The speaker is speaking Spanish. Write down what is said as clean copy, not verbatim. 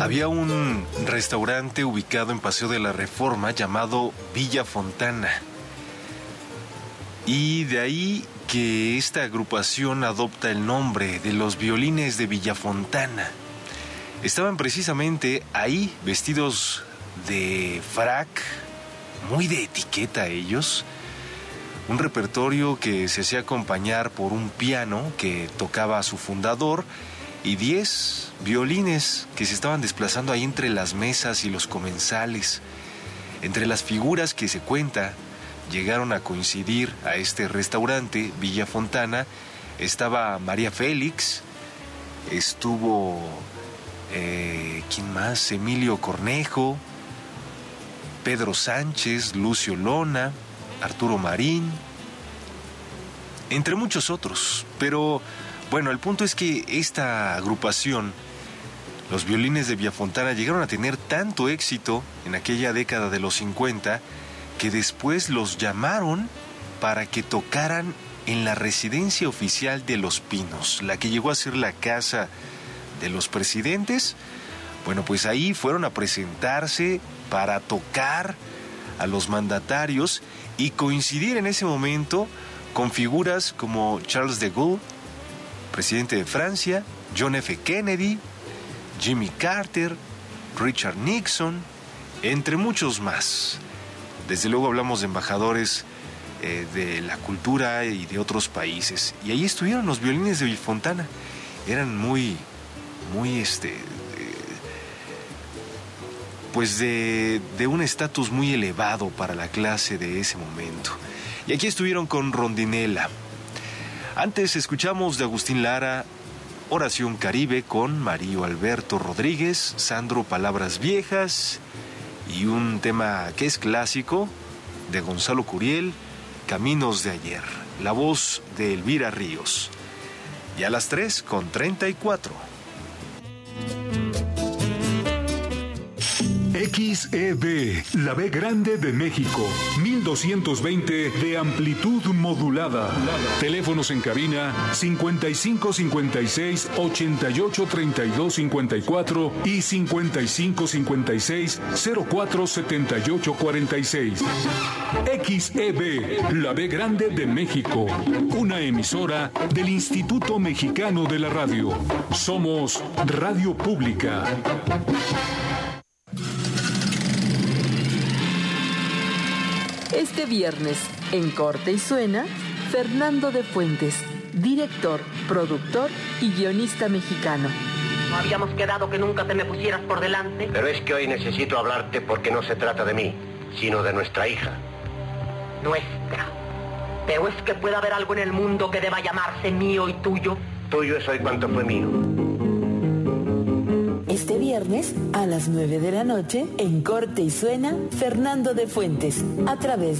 Había un restaurante ubicado en Paseo de la Reforma llamado Villa Fontana. Y de ahí que esta agrupación adopta el nombre de los Violines de Villa Fontana. Estaban precisamente ahí, vestidos de frac, muy de etiqueta ellos. Un repertorio que se hacía acompañar por un piano que tocaba su fundador y 10 violines que se estaban desplazando ahí entre las mesas y los comensales. Entre las figuras que se cuenta llegaron a coincidir a este restaurante, Villa Fontana, estaba María Félix, estuvo, ¿quién más? Emilio Cornejo, Pedro Sánchez, Lucio Lona, Arturo Marín, entre muchos otros. Pero bueno, el punto es que esta agrupación, los Violines de Villa Fontana, llegaron a tener tanto éxito en aquella década de los 50 que después los llamaron para que tocaran en la residencia oficial de Los Pinos, la que llegó a ser la casa de los presidentes. Bueno, pues ahí fueron a presentarse para tocar a los mandatarios y coincidir en ese momento con figuras como Charles de Gaulle, presidente de Francia, John F. Kennedy, Jimmy Carter, Richard Nixon, entre muchos más. Desde luego hablamos de embajadores de la cultura y de otros países. Y ahí estuvieron los Violines de Villa Fontana. Eran muy pues de un estatus muy elevado para la clase de ese momento. Y aquí estuvieron con Rondinela. Antes escuchamos de Agustín Lara, Oración Caribe con Mario Alberto Rodríguez, Sandro Palabras Viejas y un tema que es clásico de Gonzalo Curiel, Caminos de Ayer, la voz de Elvira Ríos. Y a las 3:34. XEB, la B grande de México, 1220 de amplitud modulada. Teléfonos en cabina 5556 88 32 54 y 5556 04 78 46. XEB, la B grande de México, una emisora del Instituto Mexicano de la Radio. Somos Radio Pública. Este viernes, en Corte y Suena, Fernando de Fuentes, director, productor y guionista mexicano. ¿No habíamos quedado que nunca te me pusieras por delante? Pero es que hoy necesito hablarte porque no se trata de mí, sino de nuestra hija. Nuestra. ¿Pero es que puede haber algo en el mundo que deba llamarse mío y tuyo? Tuyo es hoy cuanto fue mío. Este viernes, a las 9 de la noche, en Corte y Suena, Fernando de Fuentes, a través